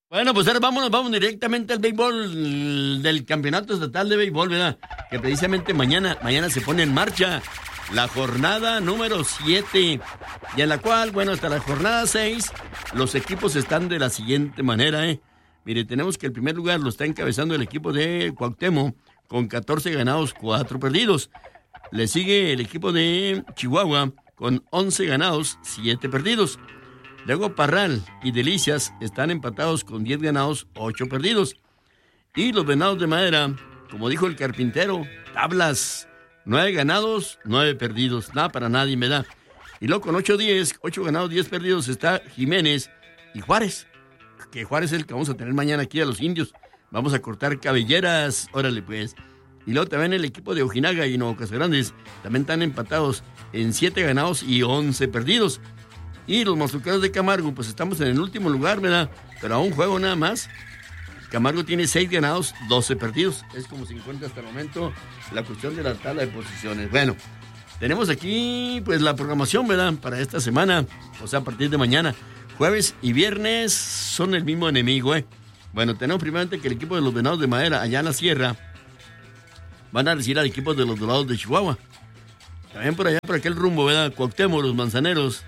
Bueno, pues ahora vamos directamente al béisbol del Campeonato Estatal de Béisbol, ¿verdad? Que precisamente mañana se pone en marcha la jornada número 7, y en la cual, bueno, hasta la jornada 6, los equipos están de la siguiente manera, Mire, tenemos que el primer lugar lo está encabezando el equipo de Cuauhtémoc con 14 ganados, 4 perdidos. Le sigue el equipo de Chihuahua con 11 ganados, 7 perdidos. Luego Parral y Delicias están empatados con 10 ganados, 8 perdidos. Y los Venados de Madera, como dijo el carpintero, tablas, 9 ganados, 9 perdidos. Nada para nadie, me da. Y luego con 8 ganados, 10 perdidos está Jiménez y Juárez. Que Juárez es el que vamos a tener mañana aquí a los indios. Vamos a cortar cabelleras, órale pues. Y luego también el equipo de Ojinaga y Nuevo Casagrandes también están empatados en 7 ganados y 11 perdidos. Y los Mazucados de Camargo, pues estamos en el último lugar, ¿verdad? Pero a un juego nada más. Camargo tiene 6 ganados, 12 perdidos. Es como se encuentra hasta el momento la cuestión de la tabla de posiciones. Bueno, tenemos aquí pues la programación, ¿verdad? Para esta semana, o sea, a partir de mañana. Jueves y viernes son el mismo enemigo, Bueno, tenemos primeramente que el equipo de los Venados de Madera, allá en la sierra, van a recibir al equipo de los Dorados de Chihuahua. También por allá, por aquel rumbo, ¿verdad? Cuauhtémoc, los Manzaneros,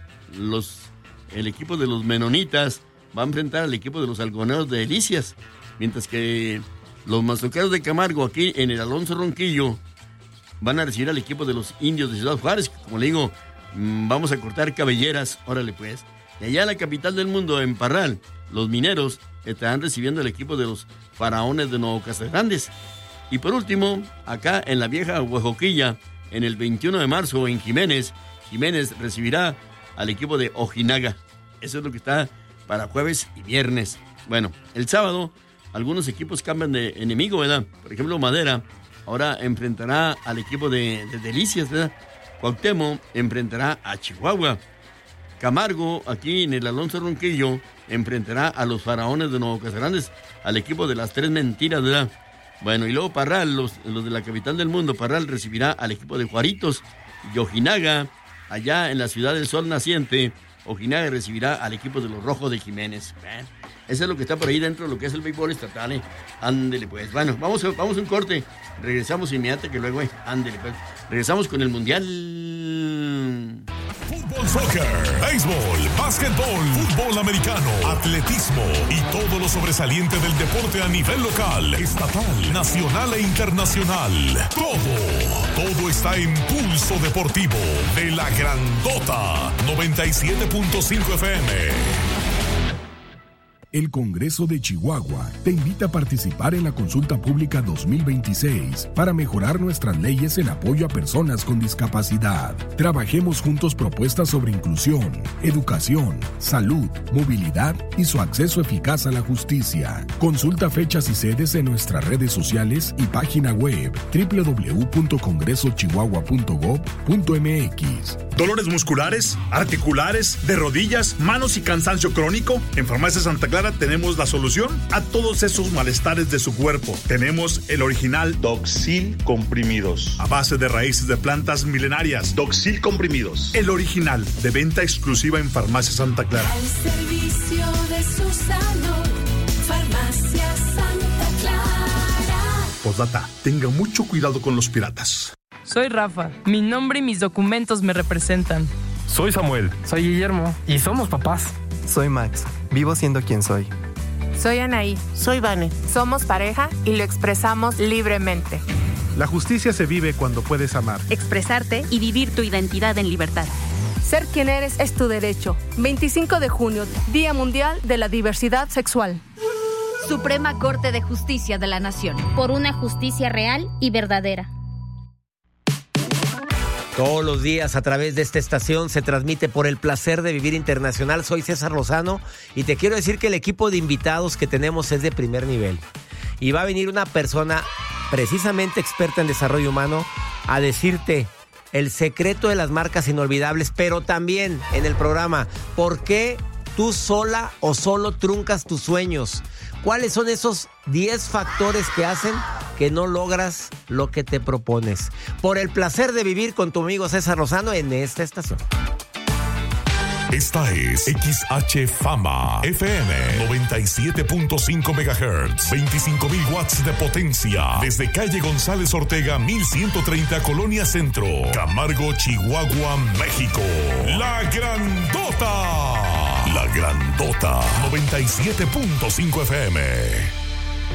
el equipo de los Menonitas va a enfrentar al equipo de los Algoneros de Delicias, mientras que los Mazucados de Camargo, aquí en el Alonso Ronquillo, van a recibir al equipo de los Indios de Ciudad Juárez. Como le digo, vamos a cortar cabelleras, órale pues. Y allá en la capital del mundo, en Parral, los Mineros estarán recibiendo el equipo de los Faraones de Nuevo Casagrandes. Y por último, acá en la vieja Huejoquilla, en el 21 de marzo, en Jiménez recibirá al equipo de Ojinaga. Eso es lo que está para jueves y viernes. Bueno, el sábado, algunos equipos cambian de enemigo, ¿verdad? Por ejemplo, Madera ahora enfrentará al equipo de Delicias, ¿verdad? Cuauhtémoc enfrentará a Chihuahua. Camargo, aquí en el Alonso Ronquillo, enfrentará a los Faraones de Nuevo Casagrandes, al equipo de las Tres Mentiras, ¿verdad? Bueno, y luego Parral, los de la capital del mundo, Parral recibirá al equipo de Juaritos. Y Ojinaga, allá en la ciudad del sol naciente, Ojinaga recibirá al equipo de los Rojos de Jiménez. Eso es lo que está por ahí dentro de lo que es el béisbol estatal, Ándele pues. Bueno, vamos a un corte. Regresamos inmediatamente que luego, ándele pues. Regresamos con el Mundial. Fútbol, soccer, béisbol, básquetbol, fútbol americano, atletismo y todo lo sobresaliente del deporte a nivel local, estatal, nacional e internacional. Todo está en Pulso Deportivo de la Grandota 97.5 FM. El Congreso de Chihuahua te invita a participar en la consulta pública 2026 para mejorar nuestras leyes en apoyo a personas con discapacidad. Trabajemos juntos propuestas sobre inclusión, educación, salud, movilidad y su acceso eficaz a la justicia. Consulta fechas y sedes en nuestras redes sociales y página web www.congresochihuahua.gov.mx. ¿Dolores musculares, articulares, de rodillas, manos y cansancio crónico? En Farmacia Santa Clara tenemos la solución a todos esos malestares de su cuerpo. Tenemos el original Doxil Comprimidos, a base de raíces de plantas milenarias. Doxil Comprimidos, el original, de venta exclusiva en Farmacia Santa Clara. Al servicio de su salud, Farmacia Santa Clara. Postdata, tenga mucho cuidado con los piratas. Soy Rafa, mi nombre y mis documentos me representan. Soy Samuel. Soy Guillermo y somos papás. Soy Max, vivo siendo quien soy. Soy Anaí. Soy Vane. Somos pareja y lo expresamos libremente. La justicia se vive cuando puedes amar, expresarte y vivir tu identidad en libertad. Ser quien eres es tu derecho. 25 de junio, Día Mundial de la Diversidad Sexual. Suprema Corte de Justicia de la Nación. Por una justicia real y verdadera. Todos los días a través de esta estación se transmite Por el Placer de Vivir Internacional. Soy César Lozano y te quiero decir que el equipo de invitados que tenemos es de primer nivel. Y va a venir una persona precisamente experta en desarrollo humano a decirte el secreto de las marcas inolvidables, pero también en el programa, ¿por qué tú sola o solo truncas tus sueños? ¿Cuáles son esos 10 factores que hacen que no logras lo que te propones? Por el placer de vivir con tu amigo César Lozano en esta estación. Esta es XH Fama FM 97.5 MHz, 25,000 watts de potencia, desde calle González Ortega 1130, Colonia Centro, Camargo, Chihuahua, México. La Grandota 97.5 FM.